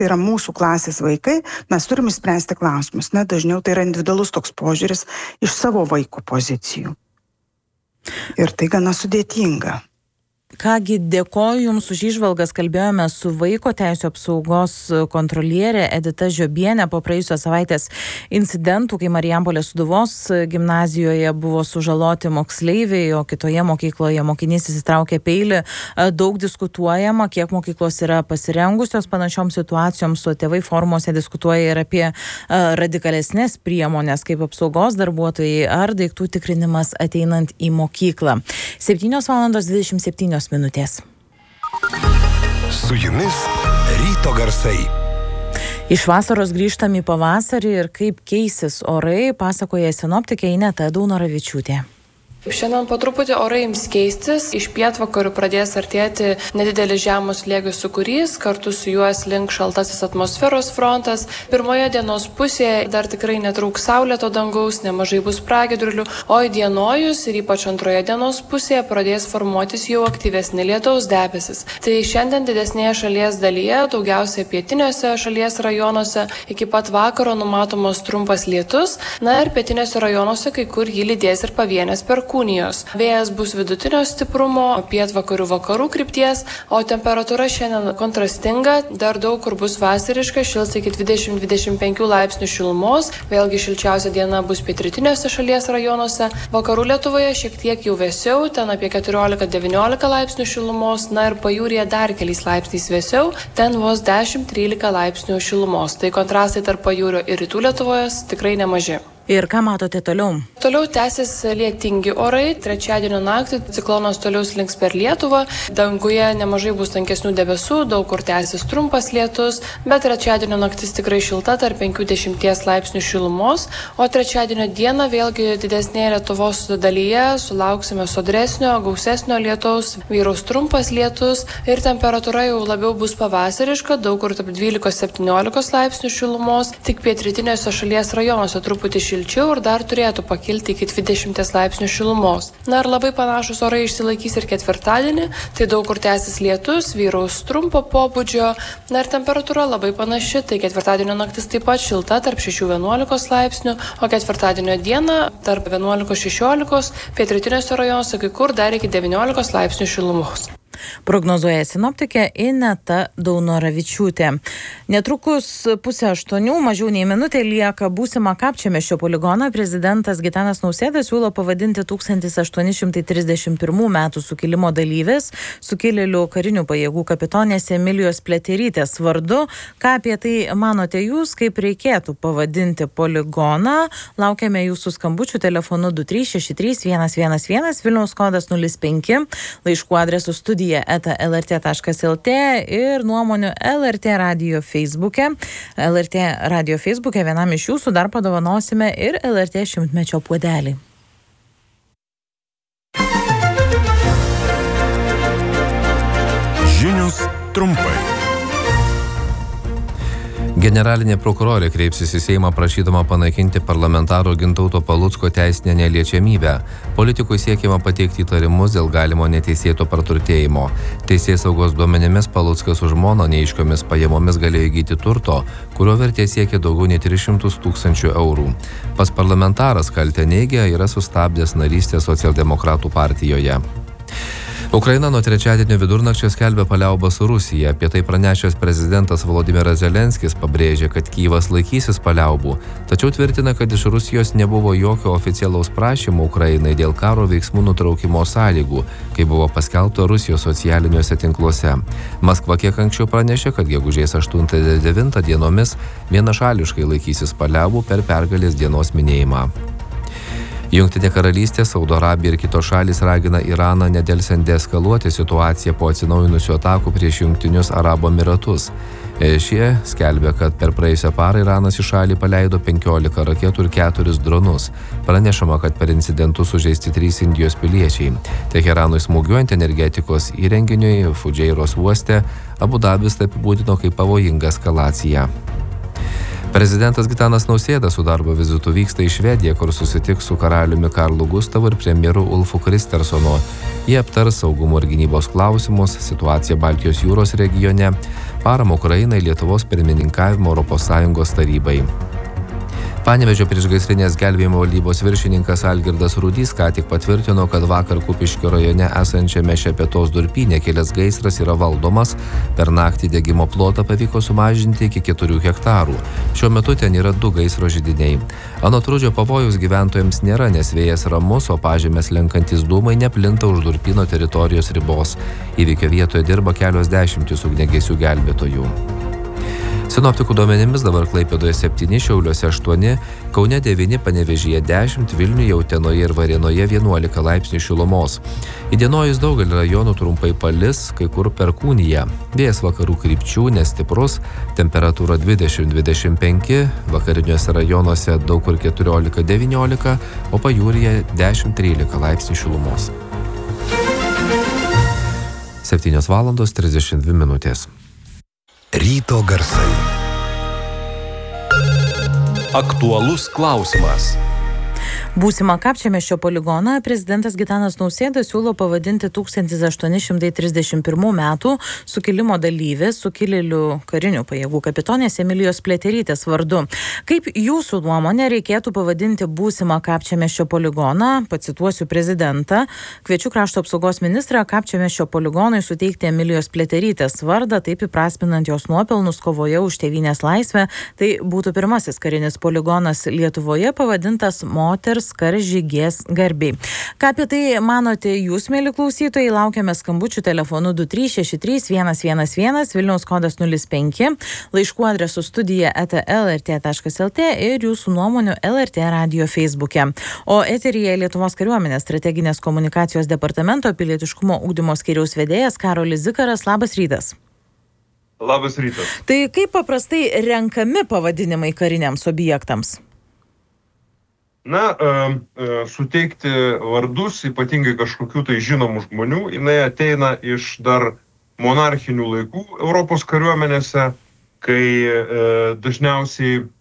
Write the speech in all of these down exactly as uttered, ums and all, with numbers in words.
tai yra mūsų klasės vaikai, mes turime spręsti klausimus. Na, dažniau tai yra individualus toks požiūris iš savo vaiko pozicijų. Ir tai gana sudėtinga. Kągi, dėkoju Jums už įžvalgas. Kalbėjome su vaiko teisių apsaugos kontrolierė Edita Žiobienė po praėjusios savaitės incidentų, kai Marijampolės Sūduvos gimnazijoje buvo sužaloti moksleiviai, o kitoje mokykloje mokinys įsitraukė peilį. Daug diskutuojama, kiek mokyklos yra pasirengusios panašioms situacijoms, o tėvai forumuose diskutuoja ir apie radikalesnės priemonės, kaip apsaugos darbuotojai ar daiktų tikrinimas ateinant į mokyklą. septynios valandos dvidešimt septynios minutės. Su jumis ryto garsai. Iš vasaros grįžtam į pavasarį ir kaip keisis orai, pasakoja sinoptikė Ineta Daunoravičiūtė. Šiandien po truputį orai ims keistis, iš pietvakarių pradės artėti nedidelis žemo slėgio sūkurys, kartu su juo link šaltasis atmosferos frontas. Pirmoje dienos pusėje dar tikrai netrūks saulėto dangaus, nemažai bus pragiedrulių, o įdienojus ir ypač antroje dienos pusėje pradės formuotis jau aktyvesni lietaus debesis. Tai šiandien didesnėje šalies dalyje, daugiausiai pietiniuose šalies rajonuose, iki pat vakaro numatomos trumpas lietus, na ir pietiniuose rajonuose kai kur jį lydės ir pavienės perkūnijos. Vėjas bus vidutinio stiprumo, pietvakarių vakarų krypties, o temperatūra šiandien kontrastinga, dar daug kur bus vasariška, šils iki dvidešimt dvidešimt penkių laipsnių šilumos, vėlgi šilčiausia diena bus pietrytiniuose šalies rajonuose, vakarų Lietuvoje šiek tiek jau vėsiau, ten apie keturiolika devyniolika laipsnių šilumos, na ir pajūryje dar keliais laipsniais vėsiau, ten vos dešimt trylika laipsnių šilumos, tai kontrastai tarp pajūrio ir rytų Lietuvoje tikrai nemaži. Ir ką matote toliau? Toliau tęsis lietingi orai. Trečiadienio naktį ciklonas toliau slinks per Lietuvą. Danguje nemažai bus tankesnių debesų, daug kur tęsis trumpas lietus, bet trečiadienio naktis tikrai šilta, tarp penkių dešimties laipsnių šilumos, o trečiadienio dieną vėlgi didesnėje Lietuvos dalyje sulauksime sodresnio, gausesnio lietaus, vyraus trumpas lietus ir temperatūra jau labiau bus pavasariška, daug kur tarp dvylikos septyniolikos laipsnių šilumos, tik pietrytiniuose šalies rajonuose truputį šilčiau ir dar turėtų pakilti iki dvidešimties laipsnių šilumos. Na ir labai panašus orai išsilaikys ir ketvirtadienį, tai daug kur tęsis lietus, vyraus trumpo pobūdžio, na ir temperatūra labai panaši, tai ketvirtadienio naktis taip pat šilta tarp šešių vienuolikos laipsnių, o ketvirtadienio dieną tarp vienuolikos šešiolikos, pietrytiniuose rajonuose kai kur dar iki devyniolikos laipsnių šilumos. Prognozuoja sinoptikė Ineta Daunoravičiūtė. Netrukus pusę aštuonių, mažiau nei minutė lieka būsimą Kapčiamiesčio poligoną. Prezidentas Gitanas Nausėda siūlo pavadinti tūkstantis aštuoni šimtai trisdešimt pirmų metų sukilimo dalyvės, sukilėlių karinių pajėgų kapitonės Emilijos Pliaterytės vardu. Ką apie tai manote jūs, kaip reikėtų pavadinti poligoną? Laukiame jūsų skambučių telefonu du trys šeši trys vienas vienas vienas, Vilniaus kodas nulis penki, laiškų adresu studija eta lrt taškas lt ir nuomonių L R T radio Facebook'e. L R T radio Facebook'e vienam iš jūsų dar padovanosime ir L R T šimtmečio puodelį. Žinios trumpai. Generalinė prokurorė kreipsis į Seimą prašydama panaikinti parlamentaro Gintauto Palucko teisinę neliečiamybę. Politikui siekiama pateikti įtarimus dėl galimo neteisėto praturtėjimo. Teisėsaugos duomenimis Paluckas už žmoną neaiškiomis pajamomis galėjo įgyti turto, kurio vertė siekia daugiau nei tris šimtus tūkstančių eurų. Pas parlamentaras kaltę neigia, yra sustabdęs narystę socialdemokratų partijoje. Ukraina nuo trečiadienio vidurnakčio skelbia paliaubą su Rusija. Apie tai pranešęs prezidentas Volodymyras Zelenskis pabrėžė, kad Kyjivas laikysis paliaubų, tačiau tvirtina, kad iš Rusijos nebuvo jokio oficialaus prašymo Ukrainai dėl karo veiksmų nutraukimo sąlygų, kai buvo paskelbta Rusijos socialiniuose tinkluose. Maskva kiek anksčiau pranešė, kad gegužės aštuntą devintą dienomis vienašališkai laikysis paliaubų per pergalės dienos minėjimą. Jungtinė karalystė, Saudo Arabija ir kitos šalys ragina Iraną nedelsiant deeskaluoti situaciją po atsinaujinusių atakų prieš Jungtinius Arabų Emyratus. Šie skelbia, kad per praėjusią parą Iranas į šalį paleido penkiolika raketų ir keturis dronus. Pranešama, kad per incidentus sužeisti trys Indijos piliečiai. Teheranui smūgiuojant energetikos įrenginiui Fudžeiros uoste, Abu Dabis tai apibūdino kaip pavojingą eskalaciją. Prezidentas Gitanas Nausėda su darbo vizitu vyksta į Švediją, kur susitiks su karaliumi Karlu Gustavu ir premjeru Ulfu Kristersonu. Jie aptars saugumo ir gynybos klausimus, situaciją Baltijos jūros regione. paramą Ukrainai, Lietuvos pirmininkavimo Europos Sąjungos tarybai. Panevėžio priešgaisrinės gelbėjimo valdybos viršininkas Algirdas Rudys ką tik patvirtino, kad vakar Kupiškio rajone esančiame Šepetos durpyne kilęs gaisras yra valdomas. Per naktį degimo plotą pavyko sumažinti iki keturių hektarų. Šiuo metu ten yra du gaisro židiniai. Anot Rudžio pavojus gyventojams nėra, nes vėjas ramus, o pažemės lenkantis dūmai neplinta už durpyno teritorijos ribos. Įvykio vietoje dirba kelios dešimtys ugniagesių gelbėtojų. Sinoptikų duomenimis dabar Klaipėdoje septyni, Šiauliuose aštuoni, Kaune devyni, Panevėžyje dešimt, Vilniuje, Utenoje ir Varėnoje vienuolika laipsnių šilumos. Įdienojus daugelį rajonų trumpai palis, kai kur perkūnija. Vėjas vakarų krypčių nestiprus, temperatūra dvidešimt dvidešimt penki, vakariniuose rajonuose daug kur keturiolika devyniolika, o pajūryje dešimt trylika laipsnių šilumos. septynios valandos trisdešimt dvi minutės. Ryto garsai. Aktualus klausimas. Būsimą Kapčiamiesčio poligoną prezidentas Gitanas Nausėda siūlo pavadinti tūkstantis aštuoni šimtai trisdešimt pirmų metų sukilimo dalyvės, sukilėlių karinių pajėgų kapitonės Emilijos Pliaterytės vardu. Kaip jūsų nuomonė reikėtų pavadinti būsimą Kapčiamiesčio poligoną? Pacituosiu prezidentą. Kviečiu krašto apsaugos ministrą Kapčiamiesčio poligonui suteikti Emilijos Pliaterytės vardą, taip įprasminant jos nuopelnus kovoje už tėvynės laisvę. Tai būtų pirmasis karinis poligonas Lietuvoje pavadintas moters karžygės garbei. Ką apie tai manote jūs, mėly klausytojai? Laukiame skambučių telefonu du trys šeši trys vienas vienas vienas, Vilniaus kodas nulis penki, laiškų adresu studija eta el er tė taškas el tė ir jūsų nuomonių L R T radio Facebook'e. O eteryje Lietuvos kariuomenės strateginės komunikacijos departamento pilietiškumo ugdymo skyriaus vedėjas Karolis Zikaras. Labas rytas. Labas rytas. Tai kaip paprastai renkami pavadinimai kariniams objektams? Na, e, e, suteikti vardus, ypatingai kažkokių tai žinomų žmonių, jinai ateina iš dar monarchinių laikų Europos kariuomenėse, kai e, dažniausiai e,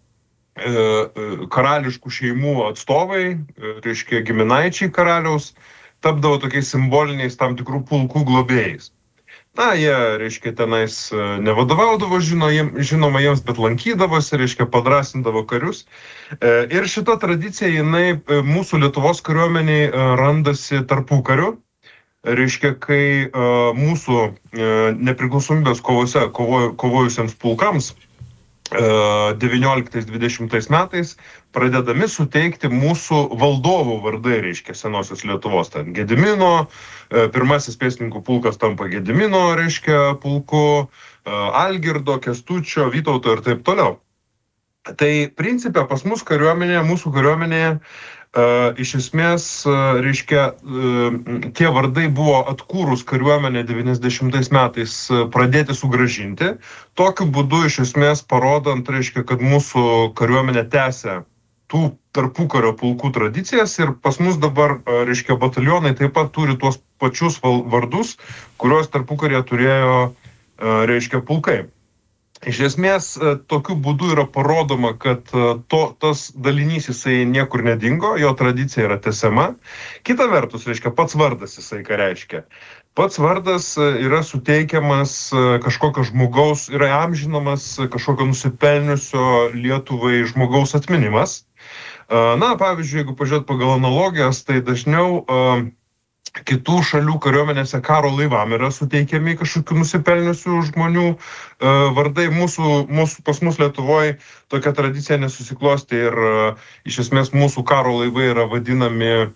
karališkų šeimų atstovai, e, reiškia giminaičiai karaliaus, tapdavo tokiais simboliniais tam tikrų pulkų globėjais. Na, jie, reiškia, tenais nevadovaudavo, žino, žinoma jiems, bet lankydavosi, reiškia, padrasindavo karius. Ir šita tradicija, jinai mūsų Lietuvos kariuomeniai randasi tarpukariu. Reiškia, kai mūsų nepriklausomybės kovose kovo, kovojusiems pulkams devynioliktais dvidešimtais metais pradedami suteikti mūsų valdovų vardai, reiškia, senosios Lietuvos. Ten Gedimino, pirmasis pėstininkų pulkas tampa Gedimino, reiškia, pulku, Algirdo, Kęstučio, Vytauto ir taip toliau. Tai principė pas mus kariuomenėje, mūsų kariuomenėje, Uh, iš esmės, uh, reiškia, uh, tie vardai buvo atkūrus kariuomenę devyniasdešimtais metais uh, pradėti sugrąžinti. Tokiu būdu, iš esmės, parodant, reiškia, kad mūsų kariuomenė tęsia tų tarpukario pulkų tradicijas ir pas mus dabar, uh, reiškia, batalionai taip pat turi tuos pačius vardus, kuriuos tarpukarėje turėjo, uh, reiškia, pulkai. Iš esmės, tokiu būdu yra parodoma, kad to, tas dalinys jisai niekur nedingo, jo tradicija yra tęsiama. Kita vertus, reiškia, pats vardas jisai ką reiškia. Pats vardas yra suteikiamas kažkokio žmogaus, yra amžinamas kažkokio nusipelniusio Lietuvai žmogaus atminimas. Na, pavyzdžiui, jeigu pažiūrėt pagal analogijas, tai dažniau kitų šalių kariuomenėse karo laivam yra suteikiami kažkokių nusipelniusių žmonių e, vardai. Mūsų, mūsų, pas mus Lietuvoje tokia tradicija nesusiklostė ir e, iš esmės mūsų karo laivai yra vadinami e,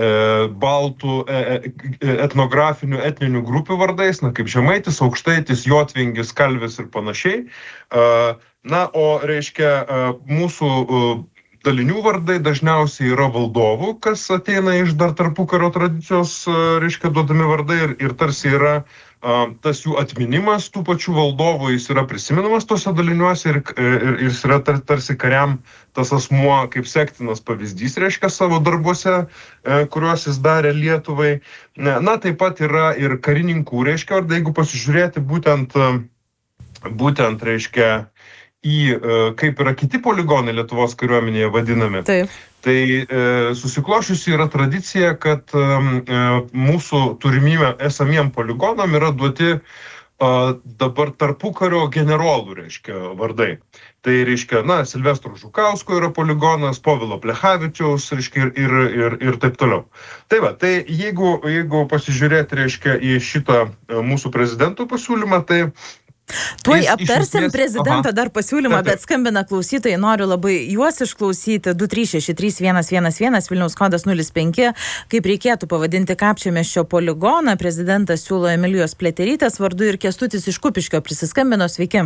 baltų e, e, etnografinių etninių grupių vardais, na, kaip Žemaitis, Aukštaitis, Jotvingis, Kalvis ir panašiai. E, na, o reiškia, e, mūsų e, dalinių vardai dažniausiai yra valdovų, kas ateina iš dar tarpukario tradicijos, reiškia, duodami vardai ir, ir tarsi yra a, tas jų atminimas tų pačių valdovų, jis yra prisimenamas tose daliniuose ir, ir jis yra tar, tarsi kariam tas asmuo kaip sektinas pavyzdys, reiškia, savo darbuose, e, kuriuos jis darė Lietuvai. Na, taip pat yra ir karininkų, reiškia, vardai, jeigu pasižiūrėti būtent, būtent, reiškia, į kaip yra kiti poligonai Lietuvos kariuomenėje vadinami. Taip. Tai e, susiklošiusi yra tradicija, kad e, mūsų turimiem esamiem poligonam yra duoti dabar tarpukario generolų, reiškia, vardai. Tai reiškia, na, Silvestro Žukausko yra poligonas, Povilo Plechavičiaus, reiškia, ir, ir, ir, ir taip toliau. Tai va, tai jeigu, jeigu pasižiūrėti, reiškia, į šitą mūsų prezidento pasiūlymą, tai Tuoj aptarsim prezidento dar pasiūlymą, bet skambina klausytojai, noriu labai juos išklausyti. Du trys šeši trys vienas vienas vienas, Vilniaus kodas nulis penki. Kaip reikėtų pavadinti Kapčiamiesčio poligoną? Prezidentas siūlo Emilijos Pliaterytės vardu ir Kęstutis iš Kupiškio prisiskambino. Sveiki.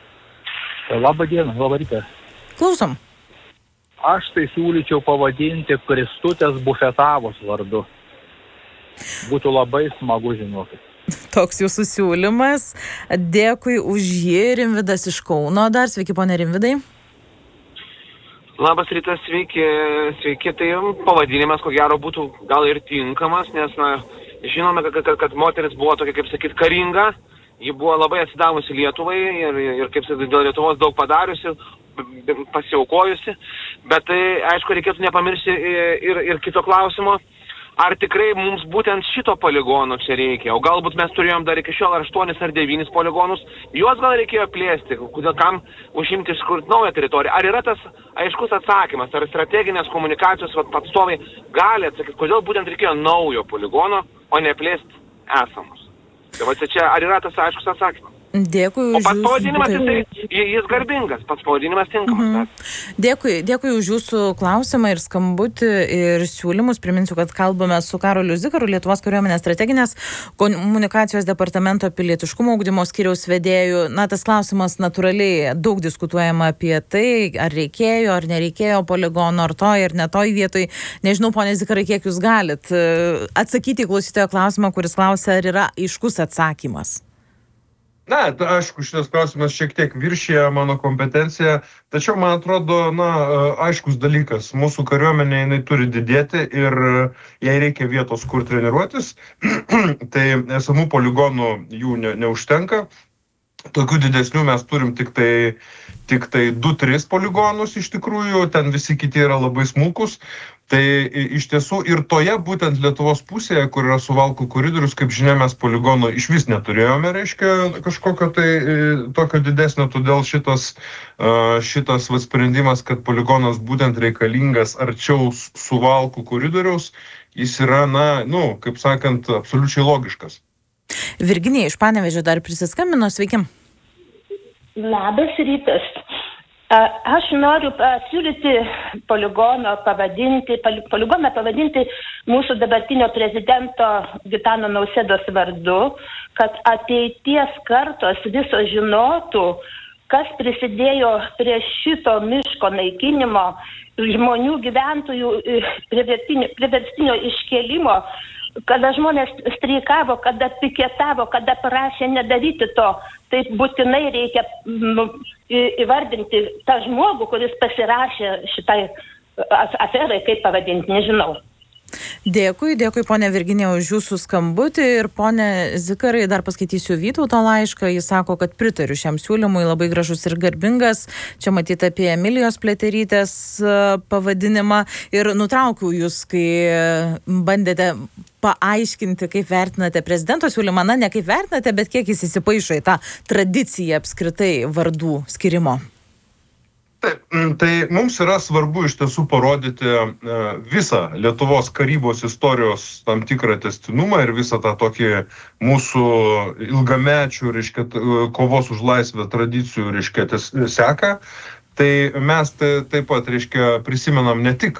Labą dieną, labą rytą. Klausom. Aš tai siūlyčiau pavadinti Kristutės Bufetavos vardu. Būtų labai smagu, žinokit. Toks jūsų siūlymas. Dėkui už jį. Rimvydas iš Kauno dar. Sveiki, ponė Rimvydai. Labas rytas, sveiki. Sveiki, tai pavadinimas, ko gero, būtų gal ir tinkamas, nes na, žinome, kad, kad, kad moteris buvo tokia, kaip sakyt, karinga. Ji buvo labai atsidavusi Lietuvai ir, ir kaip sakyt, dėl Lietuvos daug padariusi, pasiaukojusi. Bet tai, aišku, reikėtų nepamiršti ir, ir kito klausimo. Ar tikrai mums būtent šito poligono čia reikia? O galbūt mes turėjom dar iki šiol ar aštuonis ar devynis poligonus. Juos gal reikėjo plėsti, kodėl kam užimti iškurt naują teritoriją. Ar yra tas aiškus atsakymas, ar strateginės komunikacijos atstovai gali atsakyti, kodėl būtent reikėjo naujo poligono, o ne plėsti esamus? Tai va čia, ar yra tas aiškus atsakymas? Dėkui už o pats pavadinimas, jis, jis garbingas, pats pavadinimas tinkamas. Mhm. Dėkui, dėkui už jūsų klausimą ir skambutį ir siūlymus. Priminsiu, kad kalbame su Karoliu Zikaru, Lietuvos kariuomenės strateginės komunikacijos departamento pilietiškumo ugdymo skyriaus vedėjų. Na, tas klausimas natūraliai daug diskutuojama apie tai, ar reikėjo, ar nereikėjo poligono, ar toj, ar ne toj vietoj. Nežinau, ponė Zikarai, kiek jūs galit atsakyti į klausytojo klausimą, kuris klausia, ar yra aiškus atsakymas. Na, ta, aišku, šitas klausimas šiek tiek viršyje mano kompetenciją, tačiau man atrodo, na, aiškus dalykas. Mūsų kariuomenė, jinai turi didėti ir jai reikia vietos, kur treniruotis. Tai esamų poligonų jų ne, neužtenka. Tokių didesnių mes turim tik tai, tik tai du tris poligonus iš tikrųjų, ten visi kiti yra labai smulkus. Tai iš tiesų ir toje būtent Lietuvos pusėje, kur yra Suvalkų koridorius, kaip žinia, mes poligono iš vis neturėjome, reiškia, kažkokio tai tokio didesnio, todėl šitas, šitas va, sprendimas, kad poligonas būtent reikalingas arčiau Suvalkų koridoriaus, jis yra, na, nu, kaip sakant, absoliučiai logiškas. Virginija iš Panevėžio dar prisiskambino, sveiki. Labas rytas. Aš noriu pasiūlyti poligono pavadinti, poligoną pavadinti mūsų dabartinio prezidento Gitano Nausėdos vardu, kad ateities kartos visos žinotų, kas prisidėjo prie šito miško naikinimo, žmonių gyventojų priverstinio iškėlimo, kada žmonės streikavo, kada piketavo, kada prašė nedaryti to, tai būtinai reikia nu, įvardinti tą žmogų, kuris pasirašė šitai aferai, kaip pavadinti, nežinau. Dėkui, dėkui ponė Virginija už jūsų skambutį ir ponė Zikarai, dar paskaitysiu Vytauto laišką, jis sako, kad pritariu šiam siūlymui, labai gražus ir garbingas, čia matyti apie Emilijos Pliaterytės pavadinimą ir nutraukiau jūs, kai bandėte paaiškinti, kaip vertinate prezidento siūlymą, na ne kaip vertinate, bet kiek jis įsipaišo į tą tradiciją apskritai vardų skirimo. Taip, tai mums yra svarbu iš tiesų parodyti visą Lietuvos karybos istorijos tam tikrą testinumą ir visą tą tokį mūsų ilgamečių, reiškia, kovos už laisvę tradicijų, reiškia, seką. Tai mes taip pat, reiškia, prisimenam ne tik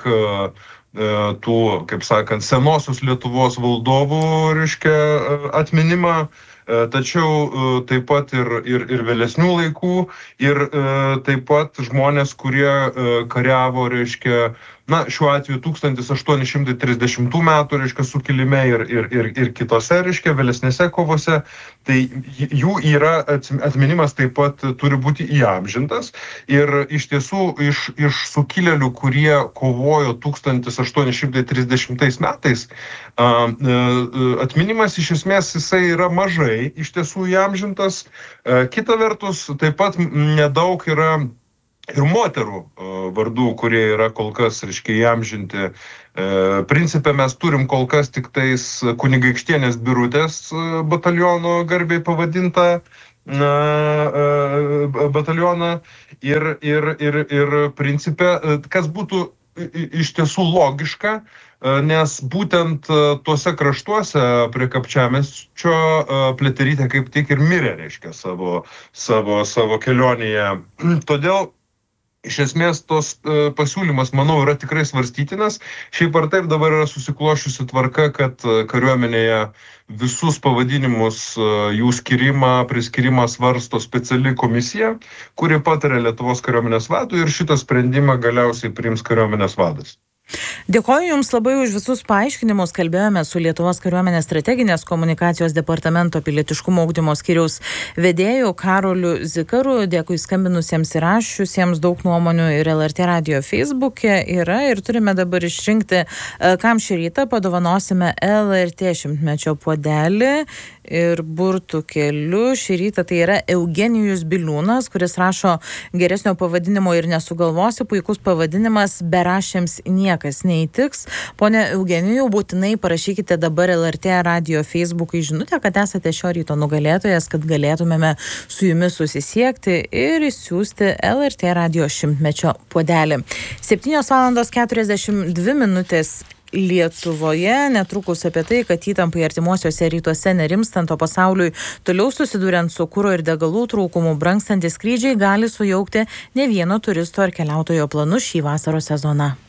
tų, kaip sakant, senosios Lietuvos valdovų, reiškia, atminimą, tačiau taip pat ir, ir, ir vėlesnių laikų ir taip pat žmonės, kurie kariavo, reiškia, na, šiuo atveju tūkstantis aštuoni šimtai trisdešimtų metų, reiškia, sukilime ir, ir, ir, ir kitose, reiškia, vėlesnėse kovose, tai jų yra atminimas taip pat turi būti įamžintas ir iš tiesų iš, iš sukilėlių, kurie kovojo tūkstantis aštuoni šimtai trisdešimtais metais, atminimas iš esmės jisai yra mažai iš tiesų įamžintas. Kita vertus, taip pat nedaug yra ir moterų vardų, kurie yra kol kas, reiškia, įamžinti. Principe mes turim kol kas tik tais Kunigaikštienės Birutės bataliono garbiai pavadintą batalioną ir, ir, ir, ir principe, kas būtų iš tiesų logiška, nes būtent tuose kraštuose prie Kapčiamiesčio Pliaterytė kaip tik ir mirė, reiškia, savo, savo, savo kelionėje. Todėl iš esmės tos pasiūlymas, manau, yra tikrai svarstytinas. Šiaip ar taip dabar yra susiklošiusi tvarka, kad kariuomenėje visus pavadinimus, jų skirimą, priskirimą svarsto speciali komisija, kuri patarė Lietuvos kariuomenės vadui ir šitą sprendimą galiausiai priims kariuomenės vadas. Dėkoju Jums labai už visus paaiškinimus. Kalbėjome su Lietuvos kariuomenės strateginės komunikacijos departamento pilietiškumo ugdymo skyriaus vedėju Karoliu Zikaru. Dėkui skambinusiems ir rašiusiems, daug nuomonių ir L R T radio Facebook'e yra ir turime dabar išrinkti, kam šį rytą padovanosime L R T šimtmečio puodelį ir burtų keliu. Šį rytą tai yra Eugenijus Biliūnas, kuris rašo: geresnio pavadinimo ir nesugalvosi, puikus pavadinimas, beraščiams niekas neįtiks. Pone Eugenijau, būtinai parašykite dabar L R T radio Facebook'ai žinutę, kad esate šio ryto nugalėtojas, kad galėtumėme su jumis susisiekti ir išsiųsti L R T radio šimtmečio puodelį. septynios valandos keturiasdešimt dvi minutės Lietuvoje. Netrukus apie tai, kad įtampai artimuosiuose rytuose nerimstant, o pasauliui toliau susiduriant su kuro ir degalų trūkumu, brangstantys skrydžiai gali sujaukti ne vieno turisto ar keliautojo planus šį vasaros sezoną.